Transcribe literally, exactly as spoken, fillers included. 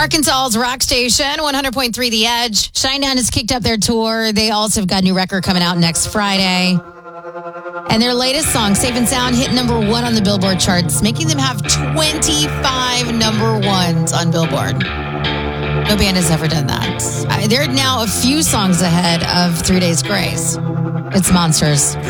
Arkansas's rock station, one hundred point three The Edge. Shinedown has kicked up their tour. They also have got a new record coming out next Friday. And their latest song, Safe and Sound, hit number one on the Billboard charts, making them have twenty-five number ones on Billboard. No band has ever done that. Uh, they're now a few songs ahead of Three Days Grace. It's monsters.